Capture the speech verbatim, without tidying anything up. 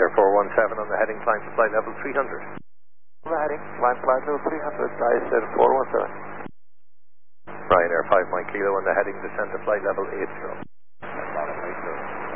Air four one seven on the heading, climb to flight level three hundred. On the heading, climb flight level three hundred, Ice Air four one seven. Ryanair five Mike Kilo on the heading, descend to flight level eighty.